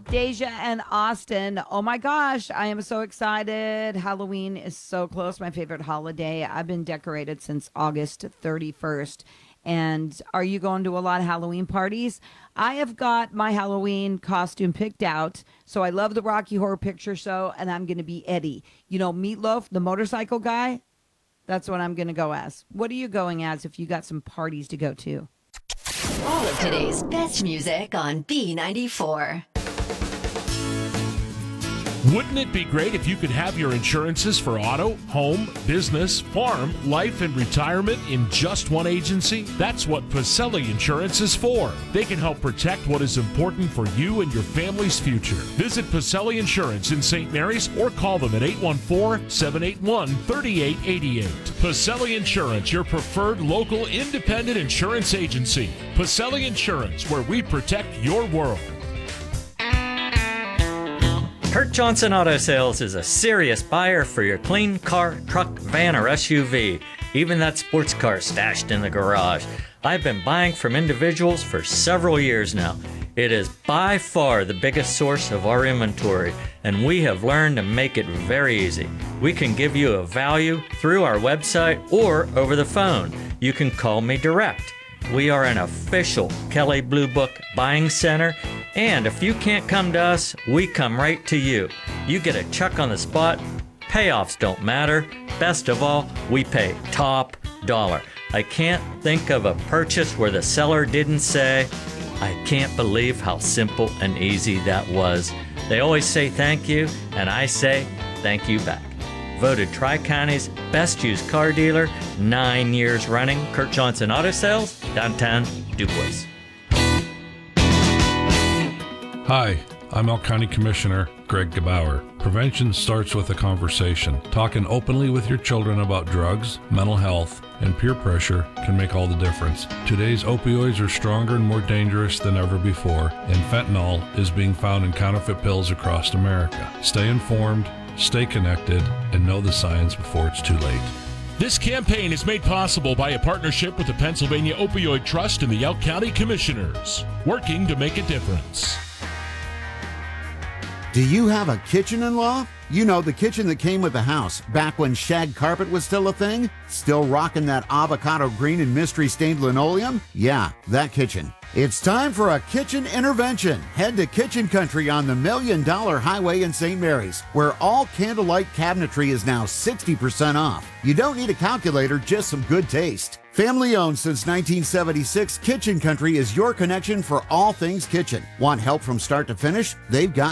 Deja and Austin. Oh my gosh, I am so excited. Halloween is so close. My favorite holiday. I've been decorated since August 31st. And are you going to a lot of Halloween parties? I have got my Halloween costume picked out. So I love the Rocky Horror Picture Show, and I'm going to be Eddie. You know, Meatloaf, the motorcycle guy? That's what I'm going to go as. What are you going as if you got some parties to go to? All of today's best music on B94. Wouldn't it be great if you could have your insurances for auto, home, business, farm, life, and retirement in just one agency? That's what Pacelli Insurance is for. They can help protect what is important for you and your family's future. Visit Pacelli Insurance in St. Mary's or call them at 814-781-3888. Pacelli Insurance, your preferred local independent insurance agency. Pacelli Insurance, where we protect your world. Kurt Johnson Auto Sales is a serious buyer for your clean car, truck, van, or SUV, even that sports car stashed in the garage. I've been buying from individuals for several years now. It is by far the biggest source of our inventory, and we have learned to make it very easy. We can give you a value through our website or over the phone. You can call me direct. We are an official Kelley Blue Book buying center, and if you can't come to us, we come right to you. You get a check on the spot. Payoffs don't matter. Best of all, we pay top dollar. I can't think of a purchase where the seller didn't say, "I can't believe how simple and easy that was." They always say thank you, and I say thank you back. Voted Tri-County's best used car dealer 9 years running. Kurt Johnson Auto Sales, downtown Du Bois. Hi, I'm Elk County Commissioner Greg Gebauer. Prevention starts with a conversation. Talking openly with your children about drugs, mental health, and peer pressure can make all the difference. Today's opioids are stronger and more dangerous than ever before, and fentanyl is being found in counterfeit pills across America. Stay informed, stay connected, and know the signs before it's too late. This campaign is made possible by a partnership with the Pennsylvania Opioid Trust and the Elk County Commissioners, working to make a difference. Do you have a kitchen-in-law? You know, the kitchen that came with the house back when shag carpet was still a thing? Still rocking that avocado green and mystery stained linoleum? Yeah, that kitchen. It's time for a kitchen intervention. Head to Kitchen Country on the $1 Million Highway in St. Mary's, where all candlelight cabinetry is now 60% off. You don't need a calculator, just some good taste. Family owned since 1976, Kitchen Country is your connection for all things kitchen. Want help from start to finish? They've got